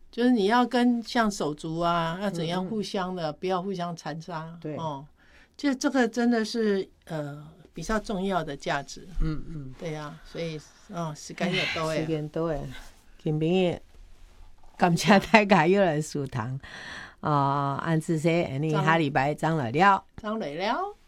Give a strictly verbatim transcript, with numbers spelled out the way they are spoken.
就是你要跟像手足啊，要怎样互相的，嗯、不要互相残杀。 对， 哦，就这个真的是呃比较重要的价值。 嗯嗯， 对呀、啊，所以哦，时间又到诶， 时间到诶，今暝感谢大家又来书堂啊，安子说，你下礼拜张来了， 张来了。